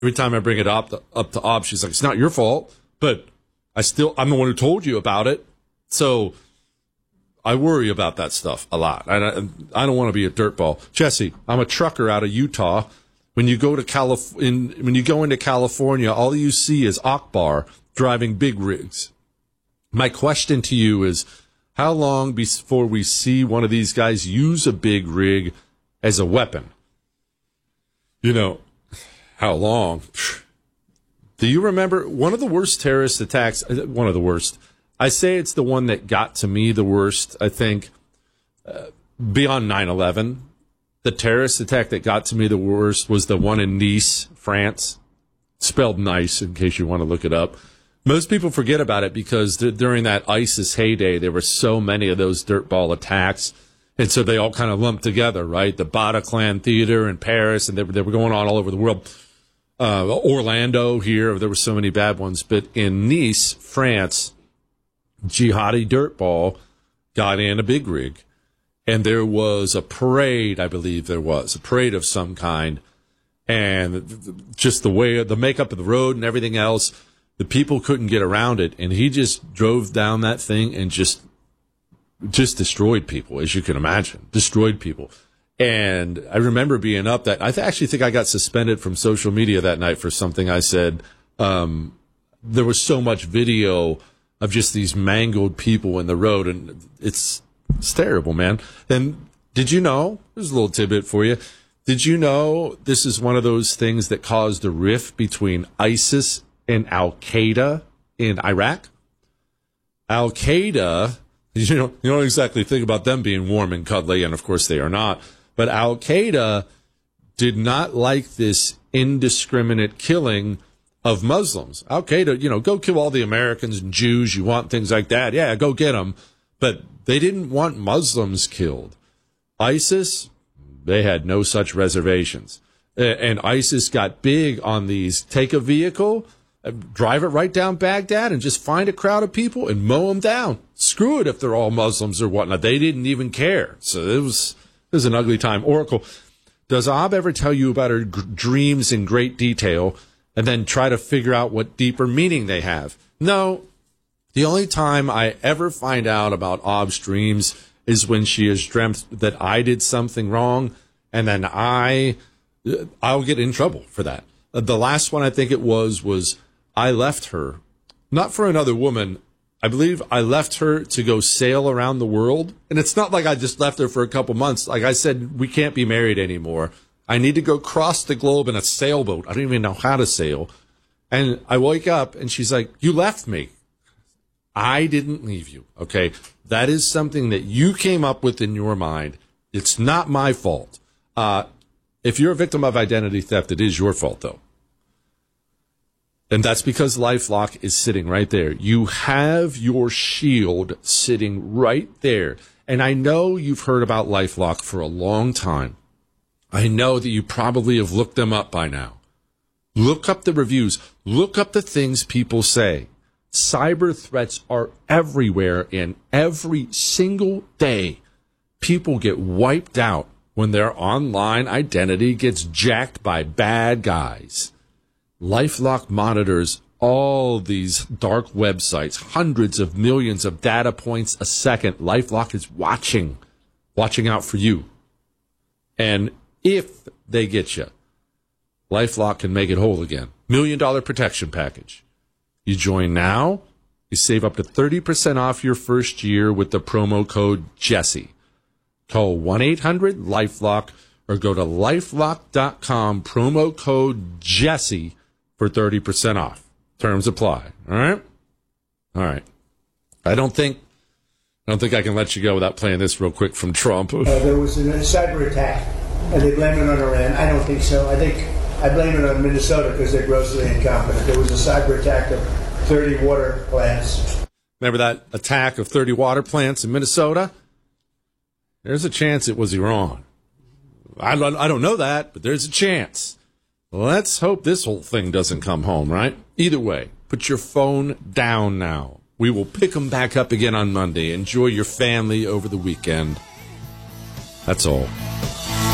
Every time I bring it up to Ob, she's like, it's not your fault, but I'm the one who told you about it. So I worry about that stuff a lot. I don't want to be a dirtball. Jesse, I'm a trucker out of Utah. When you go into California, all you see is Akbar driving big rigs. My question to you is, how long before we see one of these guys use a big rig as a weapon? You know, how long? Do you remember one of the worst terrorist attacks? One of the worst. I say it's the one that got to me the worst, I think, beyond 9/11. The terrorist attack that got to me the worst was the one in Nice, France. Spelled nice, in case you want to look it up. Most people forget about it because during that ISIS heyday, there were so many of those dirtball attacks. And so they all kind of lumped together, right? The Bataclan Theater in Paris, and they were going on all over the world. Orlando here, there were so many bad ones. But in Nice, France, jihadi dirtball got in a big rig. And there was a parade, I believe there was, a parade of some kind. And just the makeup of the road and everything else, the people couldn't get around it. And he just drove down that thing and just destroyed people, as you can imagine. Destroyed people. And I remember being up that, actually think I got suspended from social media that night for something I said. There was so much video of just these mangled people in the road, and it's terrible, man. Then, did you know, there's a little tidbit for you, did you know this is one of those things that caused a rift between ISIS and Al-Qaeda in Iraq? Al-Qaeda, you don't exactly think about them being warm and cuddly, and of course they are not, but Al-Qaeda did not like this indiscriminate killing of Muslims. Al-Qaeda, go kill all the Americans and Jews, you want things like that, yeah, go get them. But they didn't want Muslims killed. ISIS, they had no such reservations. And ISIS got big on these, take a vehicle, drive it right down Baghdad and just find a crowd of people and mow them down. Screw it if they're all Muslims or whatnot. They didn't even care. So it was an ugly time. Oracle, does Ob ever tell you about her dreams in great detail and then try to figure out what deeper meaning they have? No. The only time I ever find out about Ob's dreams is when she has dreamt that I did something wrong, and then I'll get in trouble for that. The last one I think it was I left her, not for another woman. I believe I left her to go sail around the world. And it's not like I just left her for a couple months. Like I said, we can't be married anymore. I need to go cross the globe in a sailboat. I don't even know how to sail. And I wake up and she's like, you left me. I didn't leave you. Okay. That is something that you came up with in your mind. It's not my fault. If you're a victim of identity theft, it is your fault, though. And that's because LifeLock is sitting right there. You have your shield sitting right there. And I know you've heard about LifeLock for a long time. I know that you probably have looked them up by now. Look up the reviews. Look up the things people say. Cyber threats are everywhere, and every single day, people get wiped out when their online identity gets jacked by bad guys. LifeLock monitors all these dark websites, hundreds of millions of data points a second. LifeLock is watching out for you. And if they get you, LifeLock can make it whole again. $1 million protection package. You join now, you save up to 30% off your first year with the promo code Jesse. Call 1-800-LifeLock or go to lifelock.com, promo code Jesse for 30% off. Terms apply. All right? All right. I don't think I can let you go without playing this real quick from Trump. There was a cyber attack, and they blame it on Iran. I don't think so. I blame it on Minnesota because they're grossly incompetent. There was a cyber attack of 30 water plants. Remember that attack of 30 water plants in Minnesota? There's a chance it was Iran. I don't know that, but there's a chance. Let's hope this whole thing doesn't come home, right? Either way, put your phone down now. We will pick them back up again on Monday. Enjoy your family over the weekend. That's all.